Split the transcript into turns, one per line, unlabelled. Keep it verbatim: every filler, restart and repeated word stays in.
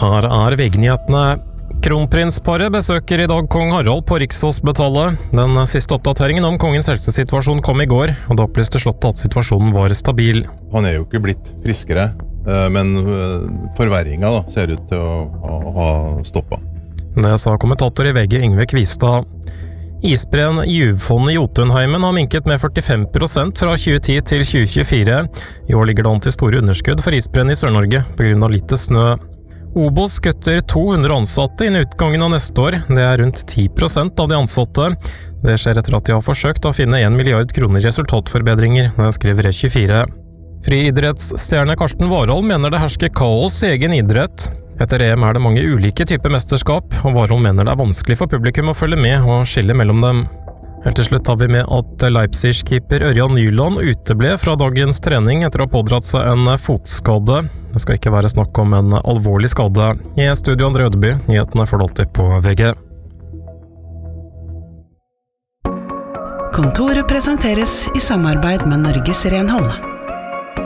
Her er V G-nyhetene. Kronprinsparet besøker i dag kong Harald på Rikshospitalet. Den siste oppdateringen om kongens helsesituasjon kom i går, og det opplyste slottet at situasjonen var stabil.
Han er jo ikke blitt friskere, men forverringen da, ser ut til å, å ha stoppet.
Det sa kommentator i V G Yngve Kvistad. Isbreen i Juvfondet i Jotunheimen har minket med førtifem prosent fra tjue ti til tjue tjuefire. I år ligger det an til store underskudd for isbreen i Sør-Norge på grunn av lite snø. Obos kutter to hundre ansatte innen utgangen av neste år. Det er rundt ti prosent av de ansatte. Det skjer etter at de har forsøkt å finne en milliard kroner i resultatforbedringer, det skriver E tjuefire. Friidrettsstjerne Karsten Warholm mener det hersker kaos i egen idrett. Etter E M er det mange ulike typer mesterskap, og Warholm mener det er vanskelig for publikum å følge med og skille mellom dem. Helt til slutt har vi med at Leipzig-keeper Ørjan Nyland uteble fra dagens trening etter å ha pådratt seg en fotskade. Det skal ikke være snakk om en alvorlig skade. I studio André Ødeby, nyhetene får du alltid på V G.
Kontoret presenteres i samarbeid med Norges Renhold.